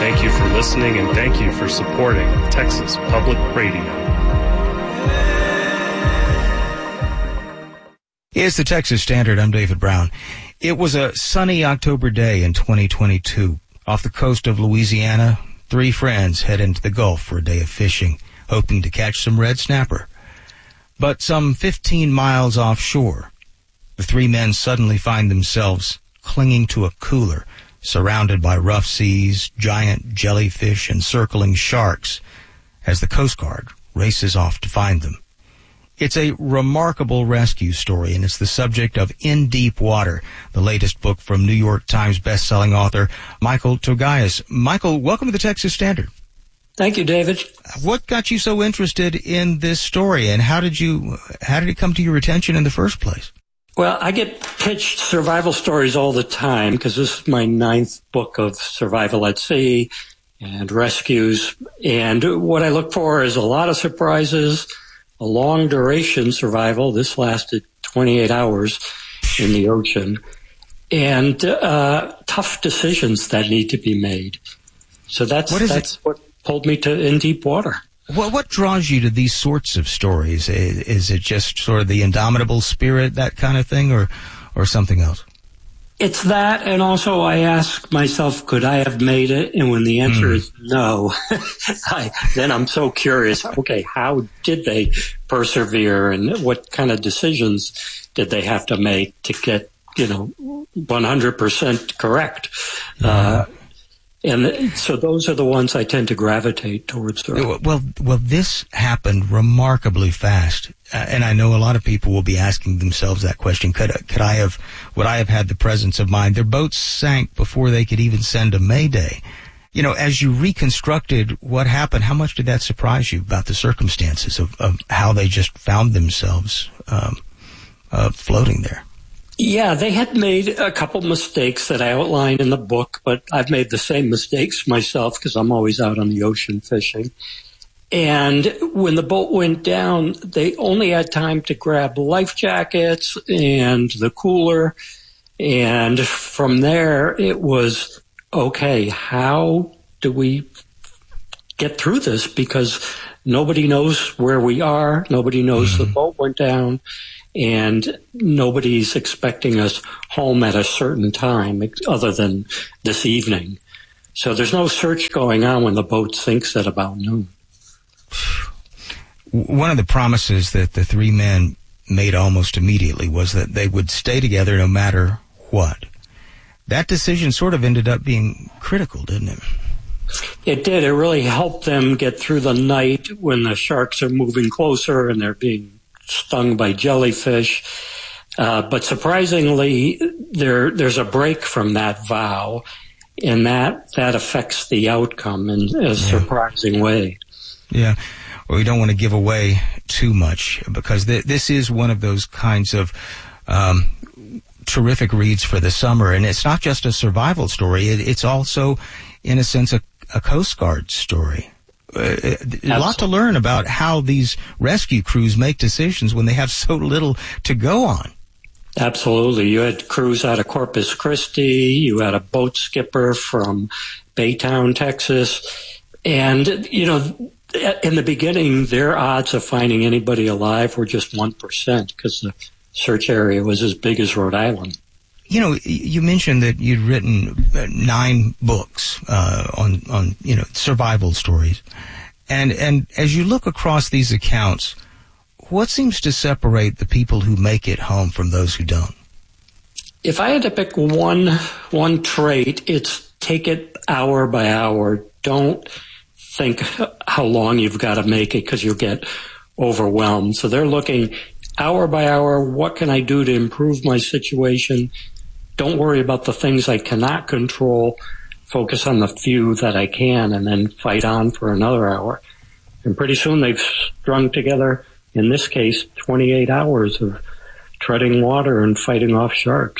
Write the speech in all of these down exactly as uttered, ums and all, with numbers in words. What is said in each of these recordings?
Thank you for listening, and thank you for supporting Texas Public Radio. It's the Texas Standard. I'm David Brown. It was a sunny October day in twenty twenty-two. Off the coast of Louisiana, three friends head into the Gulf for a day of fishing, hoping to catch some red snapper. But some fifteen miles offshore, the three men suddenly find themselves clinging to a cooler, surrounded by rough seas, giant jellyfish, and circling sharks, as the Coast Guard races off to find them. It's a remarkable rescue story, and it's the subject of In Deep Water, the latest book from New York Times bestselling author Michael Turgayas. Michael, welcome to the Texas Standard. Thank you, David. What got you so interested in this story, and how did you, how did it come to your attention in the first place? Well, I get pitched survival stories all the time because this is my ninth book of survival at sea and rescues. And what I look for is a lot of surprises, a long duration survival. This lasted twenty-eight hours in the ocean, and uh, tough decisions that need to be made. So that's what, is that's it? what pulled me to In Deep Water. What, what draws you to these sorts of stories? Is, is it just sort of the indomitable spirit, that kind of thing, or or something else? It's that, and also I ask myself, could I have made it? And when the answer mm. is no, I, then I'm so curious, okay, how did they persevere, and what kind of decisions did they have to make to get, you know, one hundred percent correct? Yeah. Uh, and so those are the ones I tend to gravitate towards. Well, well, this happened remarkably fast, uh, and I know a lot of people will be asking themselves that question: Could could I have, would I have had the presence of mind? Their boats sank before they could even send a mayday. You know, as you reconstructed what happened, how much did that surprise you about the circumstances of, of how they just found themselves um, uh, floating there? Yeah, they had made a couple mistakes that I outlined in the book, but I've made the same mistakes myself because I'm always out on the ocean fishing. And when the boat went down, they only had time to grab life jackets and the cooler. And from there, it was, okay, how do we get through this? Because nobody knows where we are. Nobody knows mm-hmm. the boat went down. And nobody's expecting us home at a certain time other than this evening. So there's no search going on when the boat sinks at about noon. One of the promises that the three men made almost immediately was that they would stay together no matter what. That decision sort of ended up being critical, didn't it? It did. It really helped them get through the night when the sharks are moving closer and they're being stung by jellyfish. Uh, but surprisingly, there there's a break from that vow, and that, that affects the outcome in a yeah. surprising way. Yeah. Well, we don't want to give away too much because th- this is one of those kinds of um, terrific reads for the summer. And it's not just a survival story. It, it's also, in a sense, a, a Coast Guard story. Uh, a lot to learn about how these rescue crews make decisions when they have so little to go on. Absolutely. You had crews out of Corpus Christi. You had a boat skipper from Baytown, Texas. And, you know, in the beginning, their odds of finding anybody alive were just one percent because the search area was as big as Rhode Island. You know, you mentioned that you'd written nine books uh, on, on you know, survival stories. And and as you look across these accounts, what seems to separate the people who make it home from those who don't? If I had to pick one one trait, it's take it hour by hour. Don't think how long you've got to make it because you'll get overwhelmed. So they're looking hour by hour, what can I do to improve my situation? Don't worry about the things I cannot control. Focus on the few that I can and then fight on for another hour. And pretty soon they've strung together, in this case, twenty-eight hours of treading water and fighting off sharks.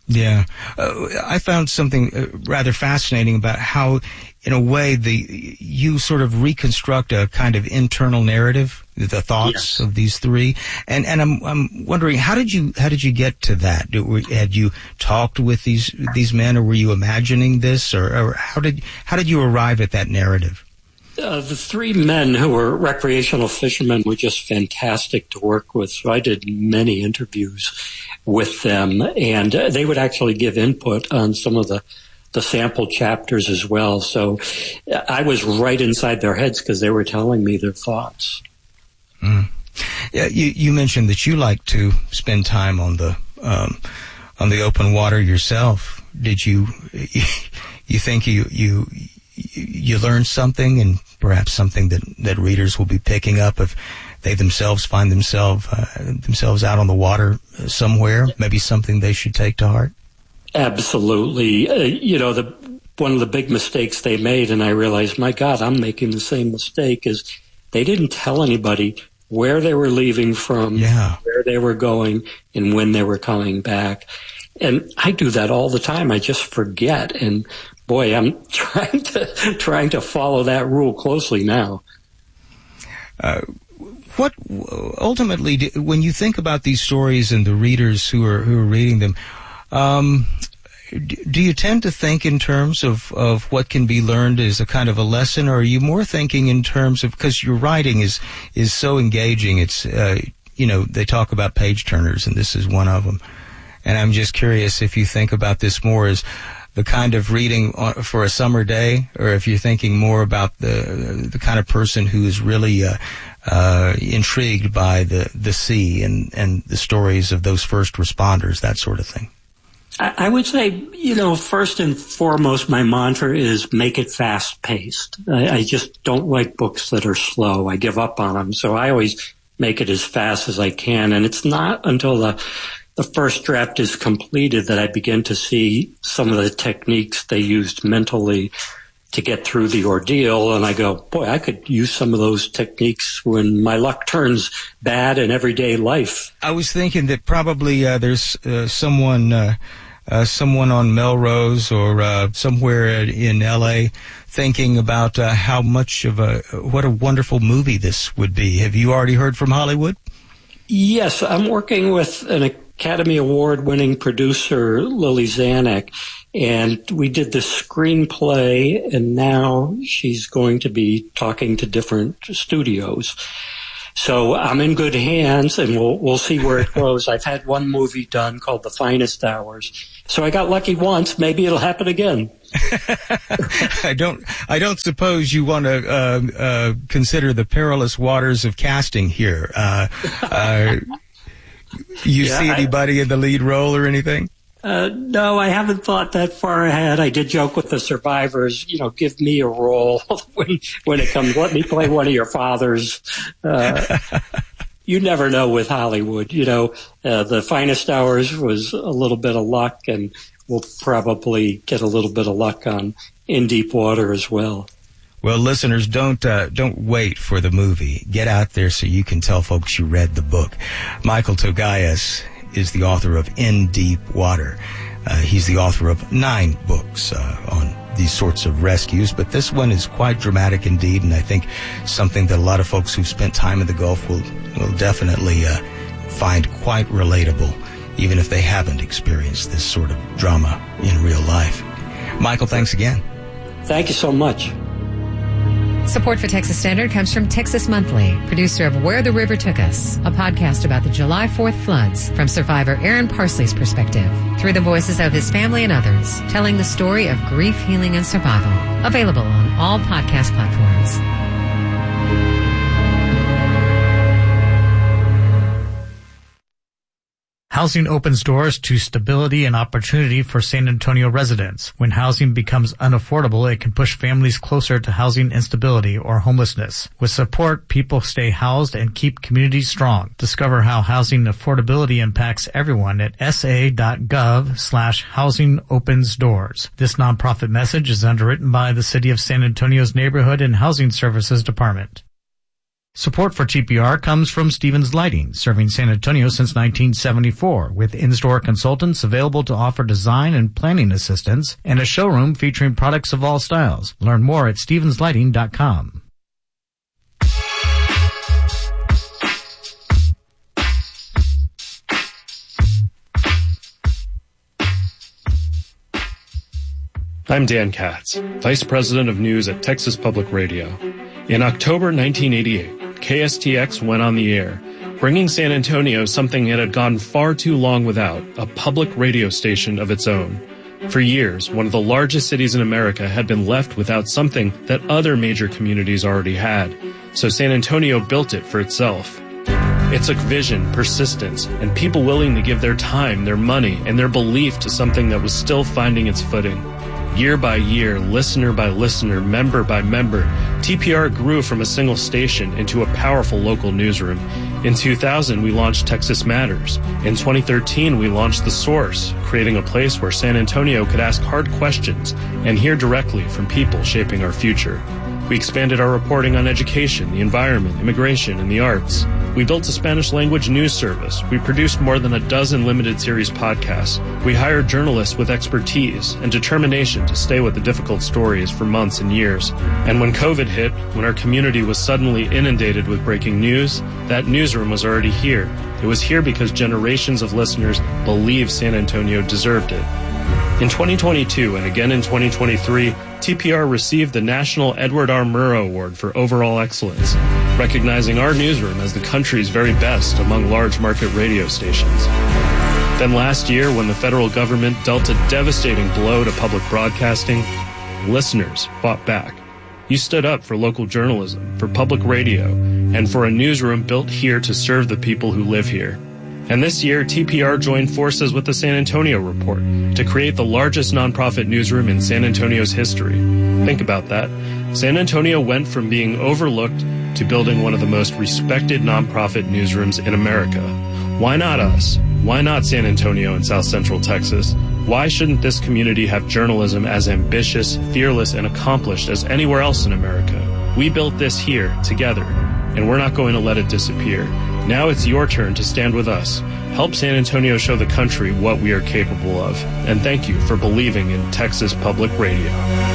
Yeah. Uh, I found something uh, rather fascinating about how, in a way, the you sort of reconstruct a kind of internal narrative, the thoughts yes. of these three. And and I'm I'm wondering, how did you how did you get to that? Did, had you talked with these these men, or were you imagining this, or, or how did how did you arrive at that narrative? Uh, the three men who were recreational fishermen were just fantastic to work with. So I did many interviews with them, and uh, they would actually give input on some of the, the sample chapters as well. So uh, I was right inside their heads because they were telling me their thoughts. Mm. Yeah, you, you mentioned that you like to spend time on the um, on the open water yourself. Did you you think you you you learned something, and perhaps something that, that readers will be picking up if they themselves find themselves uh, themselves out on the water somewhere, maybe something they should take to heart? Absolutely. Uh, you know, the one of the big mistakes they made, and I realized, my God, I'm making the same mistake, is they didn't tell anybody where they were leaving from, yeah. where they were going, and when they were coming back. And I do that all the time. I just forget. And boy, I'm trying to trying to follow that rule closely now. Uh, what ultimately, when you think about these stories and the readers who are who are reading them, um, do you tend to think in terms of, of what can be learned as a kind of a lesson, or are you more thinking in terms of, because your writing is is so engaging? It's uh, you know, they talk about page turners, and this is one of them. And I'm just curious if you think about this more as the kind of reading for a summer day, or if you're thinking more about the the kind of person who is really uh, uh, intrigued by the, the sea and, and the stories of those first responders, that sort of thing. I would say, you know, first and foremost, my mantra is make it fast-paced. I, I just don't like books that are slow. I give up on them. So I always make it as fast as I can. And it's not until the the first draft is completed that I begin to see some of the techniques they used mentally to get through the ordeal. And I go, boy, I could use some of those techniques when my luck turns bad in everyday life. I was thinking that probably uh, there's uh, someone uh, uh, someone on Melrose or uh, somewhere in L A thinking about uh, how much of a, what a wonderful movie this would be. Have you already heard from Hollywood? Yes, I'm working with an Academy Award-winning producer, Lily Zanuck, and we did the screenplay, and now she's going to be talking to different studios. So I'm in good hands, and we'll we'll see where it goes. I've had one movie done called The Finest Hours, so I got lucky once. Maybe it'll happen again. I don't. I don't suppose you want to uh, uh, consider the perilous waters of casting here. Uh, uh, you yeah, see anybody I, in the lead role or anything? Uh, no, I haven't thought that far ahead. I did joke with the survivors, you know, give me a role when when it comes. Let me play one of your fathers. Uh, you never know with Hollywood. You know, uh, The Finest Hours was a little bit of luck, and we'll probably get a little bit of luck on In Deep Water as well. Well, listeners, don't uh, don't wait for the movie. Get out there so you can tell folks you read the book. Michael Togias is the author of In Deep Water. Uh, he's the author of nine books uh, on these sorts of rescues, but this one is quite dramatic indeed, and I think something that a lot of folks who've spent time in the Gulf will will definitely uh, find quite relatable, even if they haven't experienced this sort of drama in real life. Michael, thanks again. Thank you so much. Support for Texas Standard comes from Texas Monthly, producer of Where the River Took Us, a podcast about the July fourth floods from survivor Aaron Parsley's perspective, through the voices of his family and others, telling the story of grief, healing, and survival. Available on all podcast platforms. Housing opens doors to stability and opportunity for San Antonio residents. When housing becomes unaffordable, it can push families closer to housing instability or homelessness. With support, people stay housed and keep communities strong. Discover how housing affordability impacts everyone at sa.gov slash housing opens doors. This nonprofit message is underwritten by the City of San Antonio's Neighborhood and Housing Services Department. Support for T P R comes from Stevens Lighting, serving San Antonio since nineteen seventy-four, with in-store consultants available to offer design and planning assistance, and a showroom featuring products of all styles. Learn more at stevens lighting dot com. I'm Dan Katz, Vice President of News at Texas Public Radio. In October nineteen eighty-eight, K S T X went on the air, bringing San Antonio something it had gone far too long without, a public radio station of its own. For years, one of the largest cities in America had been left without something that other major communities already had, so San Antonio built it for itself. It took vision, persistence, and people willing to give their time, their money, and their belief to something that was still finding its footing. Year by year, listener by listener, member by member, T P R grew from a single station into a powerful local newsroom. In two thousand, we launched Texas Matters. In twenty thirteen, we launched The Source, creating a place where San Antonio could ask hard questions and hear directly from people shaping our future. We expanded our reporting on education, the environment, immigration, and the arts. We built a Spanish-language news service. We produced more than a dozen limited series podcasts. We hired journalists with expertise and determination to stay with the difficult stories for months and years. And when COVID hit, when our community was suddenly inundated with breaking news, that newsroom was already here. It was here because generations of listeners believed San Antonio deserved it. In twenty twenty-two and again in twenty twenty-three, T P R received the National Edward R. Murrow Award for Overall Excellence, recognizing our newsroom as the country's very best among large market radio stations. Then last year, when the federal government dealt a devastating blow to public broadcasting, listeners fought back. You stood up for local journalism, for public radio, and for a newsroom built here to serve the people who live here. And this year, T P R joined forces with the San Antonio Report to create the largest nonprofit newsroom in San Antonio's history. Think about that. San Antonio went from being overlooked to building one of the most respected nonprofit newsrooms in America. Why not us? Why not San Antonio and South Central Texas? Why shouldn't this community have journalism as ambitious, fearless, and accomplished as anywhere else in America? We built this here, together, and we're not going to let it disappear. Now it's your turn to stand with us. Help San Antonio show the country what we are capable of. And thank you for believing in Texas Public Radio.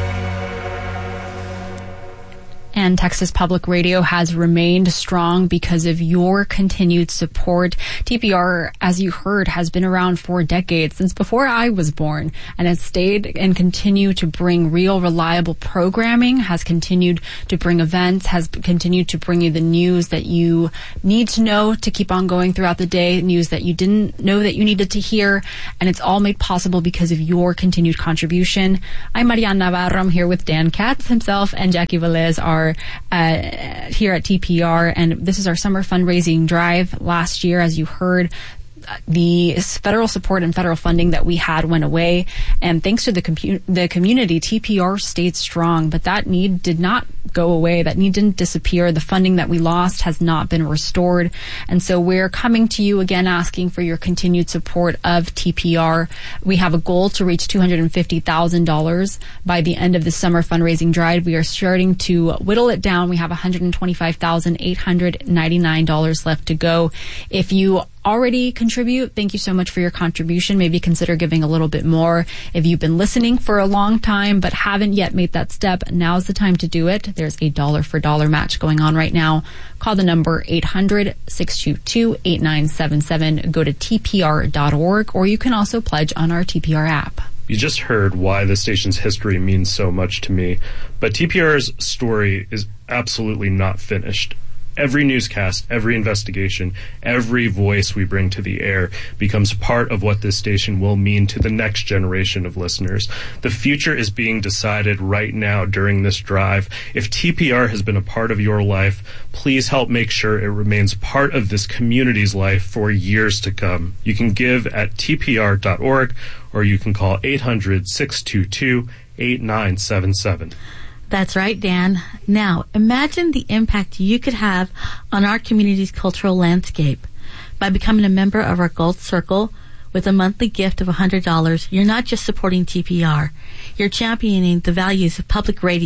And Texas Public Radio has remained strong because of your continued support. T P R, as you heard, has been around for decades, since before I was born, and has stayed and continued to bring real, reliable programming, has continued to bring events, has continued to bring you the news that you need to know to keep on going throughout the day, news that you didn't know that you needed to hear, and it's all made possible because of your continued contribution. I'm Marian Navarro. I'm here with Dan Katz himself and Jackie Velez, our Uh, here at T P R, and this is our summer fundraising drive. Last year, as you heard, the federal support and federal funding that we had went away, and thanks to the compu- the community, T P R stayed strong, but that need did not go away. That need didn't disappear. The funding that we lost has not been restored, and so we're coming to you again asking for your continued support of T P R. We have a goal to reach two hundred fifty thousand dollars by the end of the summer fundraising drive. We are starting to whittle it down. We have one hundred twenty-five thousand eight hundred ninety-nine dollars left to go. If you already contribute, thank you so much for your contribution. Maybe consider giving a little bit more. If you've been listening for a long time but haven't yet made that step, now's the time to do it. There's a dollar for dollar match going on right now. Call the number eight hundred, six two two, eight nine seven seven. Go to T P R dot org, or you can also pledge on our T P R app. You just heard why the station's history means so much to me, but T P R's story is absolutely not finished. Every newscast, every investigation, every voice we bring to the air becomes part of what this station will mean to the next generation of listeners. The future is being decided right now during this drive. If T P R has been a part of your life, please help make sure it remains part of this community's life for years to come. You can give at T P R dot org, or you can call eight hundred, six two two, eight nine seven seven. That's right, Dan. Now, imagine the impact you could have on our community's cultural landscape. By becoming a member of our Gold Circle with a monthly gift of one hundred dollars, you're not just supporting T P R. You're championing the values of public radio.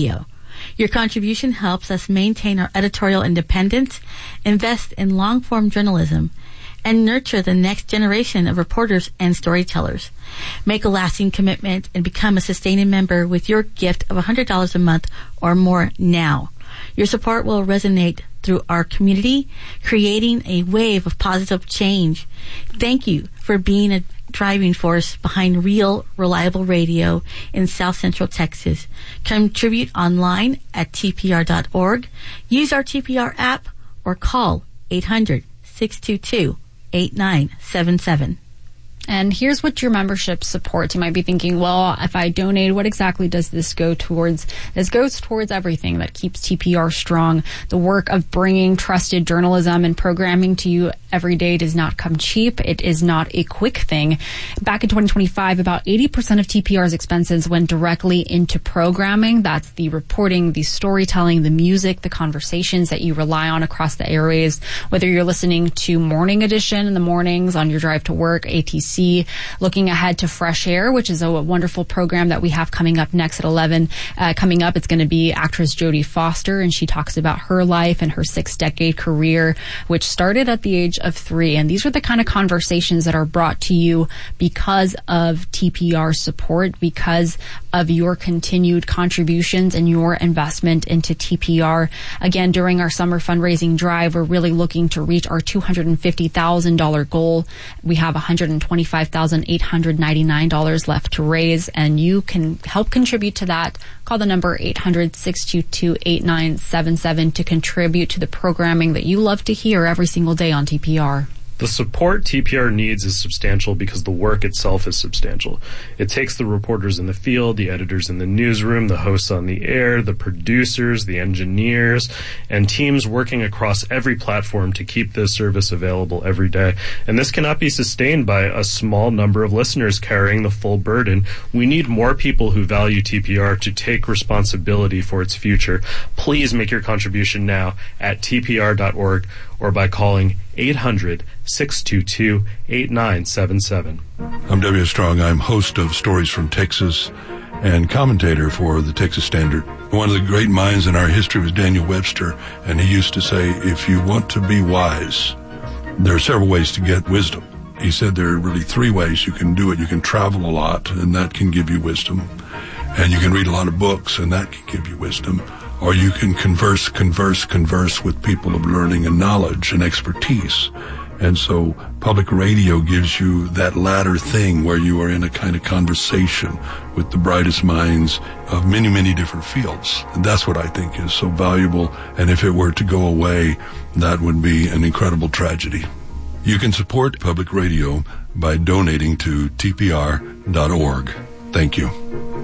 Your contribution helps us maintain our editorial independence, invest in long-form journalism, and nurture the next generation of reporters and storytellers. Make a lasting commitment and become a sustaining member with your gift of one hundred dollars a month or more now. Your support will resonate through our community, creating a wave of positive change. Thank you for being a driving force behind real, reliable radio in South Central Texas. Contribute online at T P R dot org. Use our T P R app or call eight hundred, six two two, eight nine seven seven. And here's what your membership supports. You might be thinking, well, if I donate, what exactly does this go towards? This goes towards everything that keeps T P R strong. The work of bringing trusted journalism and programming to you every day does not come cheap. It is not a quick thing. Back in twenty twenty-five, about eighty percent of T P R's expenses went directly into programming. That's the reporting, the storytelling, the music, the conversations that you rely on across the airwaves. Whether you're listening to Morning Edition in the mornings on your drive to work, A T C, looking ahead to Fresh Air, which is a wonderful program that we have coming up next at eleven. Uh, coming up, it's going to be actress Jodie Foster, and she talks about her life and her six-decade career, which started at the age of three. And these are the kind of conversations that are brought to you because of T P R support, because of your continued contributions and your investment into T P R. Again, during our summer fundraising drive, we're really looking to reach our two hundred fifty thousand dollars goal. We have one hundred twenty-five thousand eight hundred ninety-nine dollars left to raise, and you can help contribute to that. Call the number eight hundred, six two two, eight nine seven seven to contribute to the programming that you love to hear every single day on T P R. The support T P R needs is substantial because the work itself is substantial. It takes the reporters in the field, the editors in the newsroom, the hosts on the air, the producers, the engineers, and teams working across every platform to keep this service available every day. And this cannot be sustained by a small number of listeners carrying the full burden. We need more people who value T P R to take responsibility for its future. Please make your contribution now at T P R dot org or by calling eight hundred, six two two, eight nine seven seven. I'm W. Strong. I'm host of Stories from Texas and commentator for the Texas Standard. One of the great minds in our history was Daniel Webster, and he used to say, if you want to be wise, there are several ways to get wisdom. He said there are really three ways you can do it. You can travel a lot, and that can give you wisdom. And you can read a lot of books, and that can give you wisdom. Or you can converse, converse, converse with people of learning and knowledge and expertise. And so public radio gives you that latter thing where you are in a kind of conversation with the brightest minds of many, many different fields. And that's what I think is so valuable. And if it were to go away, that would be an incredible tragedy. You can support public radio by donating to T P R dot org. Thank you.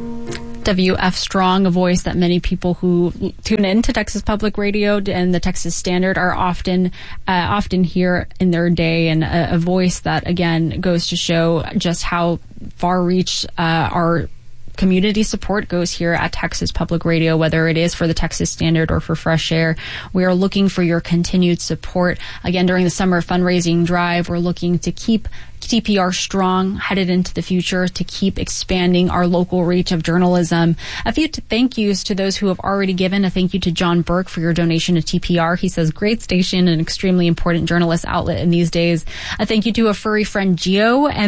W F Strong, a voice that many people who tune in to Texas Public Radio and the Texas Standard are often uh, often hear in their day, and a, a voice that, again, goes to show just how far-reach uh, our community support goes here at Texas Public Radio, whether it is for the Texas Standard or for Fresh Air. We are looking for your continued support. Again, during the summer fundraising drive, we're looking to keep T P R strong, headed into the future, to keep expanding our local reach of journalism. A few t- thank yous to those who have already given. A thank you to John Burke for your donation to T P R. He says, great station and extremely important journalist outlet in these days. A thank you to a furry friend, Gio, and